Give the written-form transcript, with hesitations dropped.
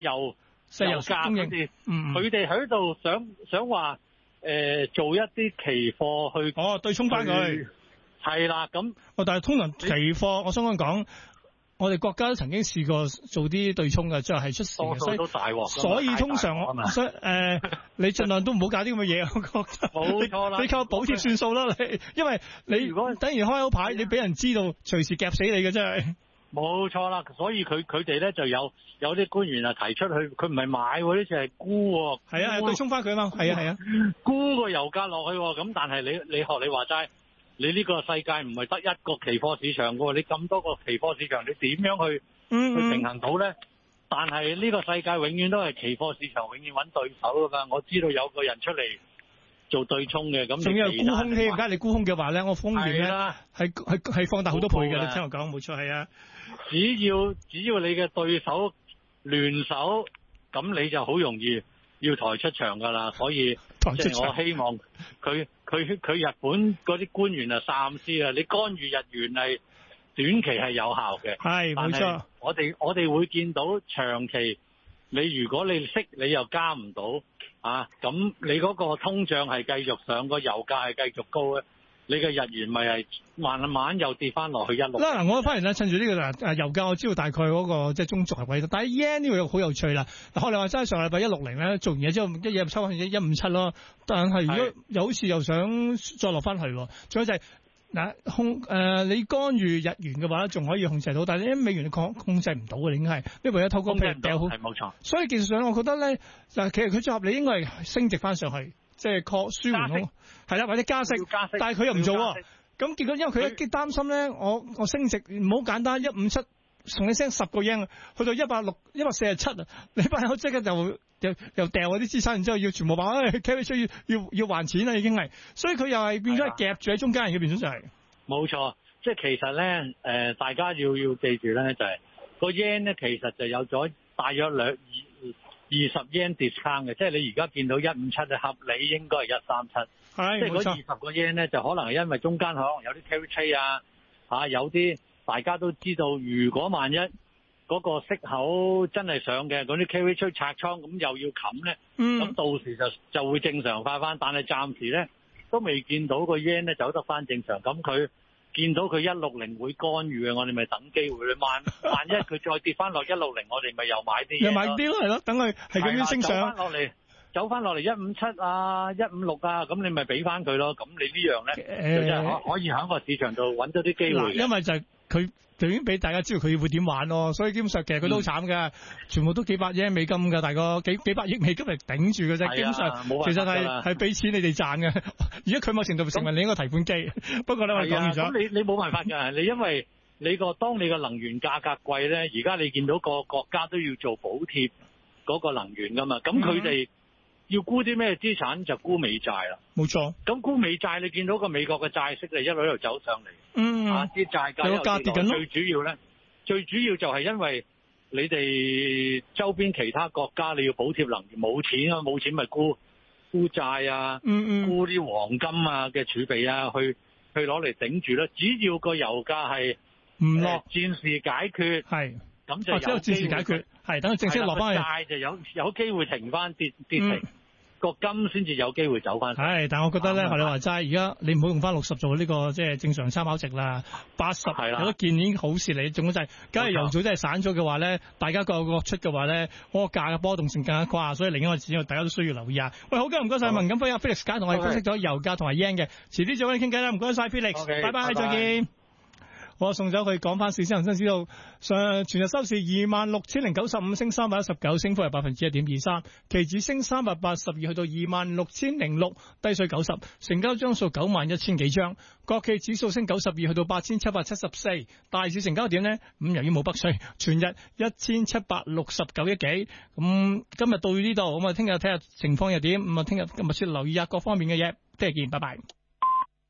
油價供應， 佢哋喺度想話做一啲期貨去對沖翻佢。 係啦，咁但係通常期貨，我想講，我哋國家都曾經試過做啲對沖嘅，最後係出事嘅， 所以都大鑊。 所以通常你盡量都唔好搞啲咁嘅嘢，我覺得。 冇錯啦， 你靠補貼算數啦，因為你如果等於開口牌，你俾人知道，隨時夾死你嘅真係。 冇錯啦，所以佢哋咧就有啲官員啊提出去，佢唔係買喎，呢次係沽喎。 係啊，對沖翻佢啊嘛，係啊， 沽個油價落去喎，咁但係你學你話齋。你呢個世界唔係得一個期貨市場喎，你咁多個期貨市場，你點樣去平衡到咧？但係呢個世界永遠都係期貨市場，永遠揾對手噶嘛。我知道有個人出嚟做對沖嘅，咁仲有沽空添。而家你沽空嘅話咧，我風險咧係放大好多倍嘅。你聽我講，冇錯係啊。 只要你嘅對手聯手，咁你就好容易要抬出場噶啦。所以即係我希望佢日本嗰啲官員啊三思啊，你干預日元係短期係有效嘅， 係冇錯。 我哋會見到長期，你如果你息你又加唔到啊，咁你嗰個通脹係繼續上，個油價係繼續高咧，你嘅日元咪係慢慢又跌翻落去16。嗱， 我反而咧趁住呢個油價，我知道大概嗰個即係中軸係位，但係 yen 呢個好有趣啦。嗱，我哋話齋上禮拜160咧做完嘢之後，一嘢抽翻157咯。但係如果又好似又想再落翻去，仲有就係你干預日元嘅話咧，仲可以控制到，但係你美元控制唔到嘅，已經係因為一透過譬如掉好， 係冇錯。 所以技術上我覺得咧，其實佢最合理應該係升值翻上去。即係舒緩好，係啦，或者加息，但係佢又唔做喎。咁結果因為佢一擔心咧，我升值唔好簡單157，同你升10個 yen 去到147啊！你班友即刻就又掉嗰啲資產，然之後要全部話carry 出要還錢啦，已經係，所以佢又係變咗係夾住喺中間人嘅變咗就係。 冇錯，即係其實咧大家要記住咧，就係個 yen 咧，其實就有咗大約20 yen discount 嘅，即係你而家見到157嘅合理應該係137，即係嗰20個 yen 咧就可能係因為中間可能有啲 carry trade 啊，有啲大家都知道，如果萬一嗰個息口真係上嘅，嗰啲 carry trade 拆倉咁又要冚咧，咁到時就會正常化翻，但係暫時咧都未見到個 yen 咧走得翻正常，咁佢見到佢160會干預嘅，我哋咪等機會。萬一佢再跌翻落160，我哋咪又買啲嘢。又買啲咯，係咯，等佢係咁樣升上。走翻落嚟157啊，156啊，咁你咪俾翻佢咯。咁你呢樣咧，就真係可以喺個市場度揾到啲機會。因為就係佢就已經俾大家知道佢會點玩咯，所以基本上其實佢都好慘㗎，全部都幾百億美金㗎，大個幾百億美金嚟頂住嘅啫。基本上其實係俾錢你哋賺嘅。而家佢某程度成為另一個提款機。不過咧，我講完咗。咁你冇辦法㗎，你因為當你個能源價格貴咧，而家你見到個國家都要做補貼嗰個能源㗎嘛，咁佢哋要沽啲咩資產就沽美債啦。冇錯。咁沽美債，你見到個美國嘅債息一路走上嚟。啲債價有價跌緊。最主要就係因為你哋周邊其他國家你要補貼能源冇錢啊，冇錢咪沽債啊，沽啲黃金啊嘅儲備啊，去攞嚟頂住啦。只要個油價係唔落，暫時解決係。咁就有機會解決，係等佢正式落翻去，債就有機會停翻跌停，個金先至有機會走翻。係，但係我覺得咧，你話齋，而家你唔好用翻60做呢個即係正常參考值啦，80有得見已經好事嚟。仲有就係，假如油組真係散咗嘅話咧，大家各出嘅話咧，嗰個價嘅波動性更加誇，所以另一個指標大家都需要留意下。喂，好嘅，唔該晒文錦輝Felix 解同我哋分析咗油價同埋 yen 嘅，遲啲再揾你傾偈啦，唔該晒 Felix，拜拜，再見。我送走佢講翻市，恒生指數上全日收市26,095，升319，升幅係1.23%，期指升382，去到26,006，低水90，成交張數91,000幾張，國企指數升92，去到8,774，大市成交點呢？咁由於冇北水，全日1,769億幾，咁今日到呢度，咁啊聽日睇下情況又點，咁啊聽日密切留意下各方面嘅嘢，聽日見，拜拜。